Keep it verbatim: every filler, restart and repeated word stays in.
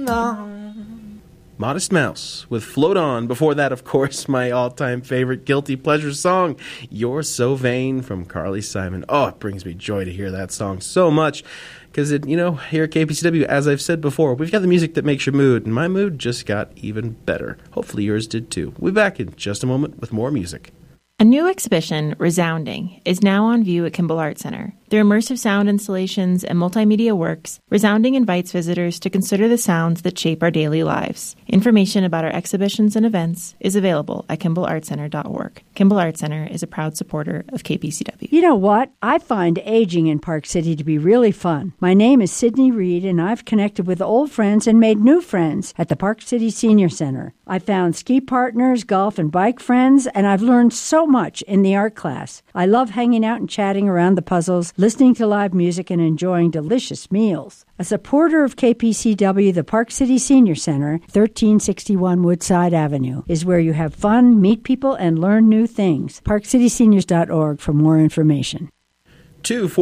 on. Modest Mouse with Float On. Before that, of course, my all-time favorite guilty pleasure song, You're So Vain from Carly Simon. Oh, it brings me joy to hear that song so much. Because, it, you know, here at K P C W, as I've said before, we've got the music that makes your mood, and my mood just got even better. Hopefully yours did too. We'll be back in just a moment with more music. A new exhibition, Resounding, is now on view at Kimball Art Center. Through immersive sound installations and multimedia works, Resounding invites visitors to consider the sounds that shape our daily lives. Information about our exhibitions and events is available at kimball art center dot org. Kimball Art Center is a proud supporter of K P C W. You know what? I find aging in Park City to be really fun. My name is Sydney Reed, and I've connected with old friends and made new friends at the Park City Senior Center. I found ski partners, golf and bike friends, and I've learned so much in the art class. I love hanging out and chatting around the puzzles, listening to live music, and enjoying delicious meals. A supporter of K P C W, the Park City Senior Center, thirteen sixty-one Woodside Avenue, is where you have fun, meet people, and learn new things. park city seniors dot org for more information. Two